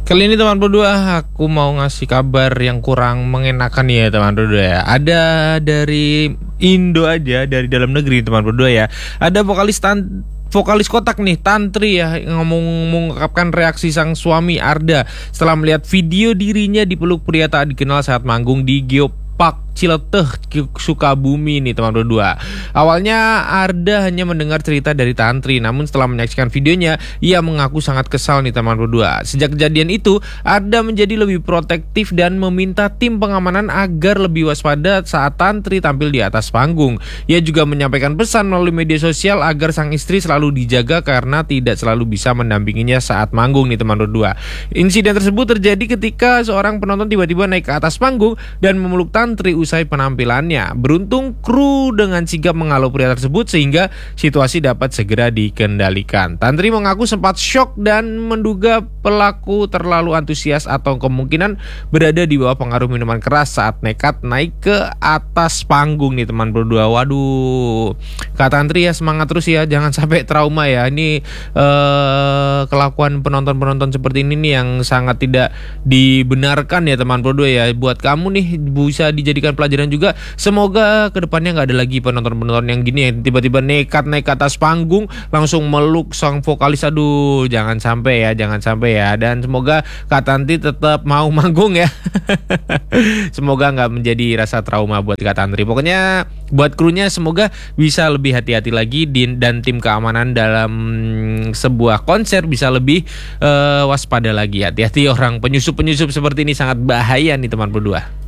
Kali ini teman berdua aku mau ngasih kabar yang kurang mengenakan ya teman berdua ya. Ada dari Indo aja, dari dalam negeri teman berdua ya. Ada vokalis Kotak nih, Tantri ya, mengungkapkan reaksi sang suami Arda setelah melihat video dirinya dipeluk pria tak dikenal saat manggung di Geopark Cileteh, Sukabumi nih teman berdua. Awalnya Arda hanya mendengar cerita dari Tantri, namun setelah menyaksikan videonya, ia mengaku sangat kesal nih teman berdua. Sejak kejadian itu, Arda menjadi lebih protektif dan meminta tim pengamanan agar lebih waspada saat Tantri tampil di atas panggung. Ia juga menyampaikan pesan melalui media sosial agar sang istri selalu dijaga karena tidak selalu bisa mendampinginya saat manggung nih teman berdua. Insiden tersebut terjadi ketika seorang penonton tiba-tiba naik ke atas panggung dan memeluk Tantri usai penampilannya. Beruntung kru dengan sigap menghalau pria tersebut sehingga situasi dapat segera dikendalikan. Tantri mengaku sempat syok dan menduga pelaku terlalu antusias atau kemungkinan berada di bawah pengaruh minuman keras saat nekat naik ke atas panggung nih teman berdua. Waduh, Kak Tantri ya semangat terus ya, jangan sampai trauma ya. Ini kelakuan penonton-penonton seperti ini nih yang sangat tidak dibenarkan ya teman berdua ya. Buat kamu nih bisa dijadikan pelajaran juga. Semoga kedepannya nggak ada lagi penonton-penonton yang gini ya, tiba-tiba nekat naik ke atas panggung langsung meluk sang vokalis. Aduh, jangan sampai ya. Dan semoga Kak Tantri tetap mau manggung ya. Semoga nggak menjadi rasa trauma buat Kak Tantri. Pokoknya buat krunya semoga bisa lebih hati-hati lagi dan tim keamanan dalam sebuah konser bisa lebih waspada lagi. Hati-hati, orang penyusup seperti ini sangat bahaya nih teman berdua.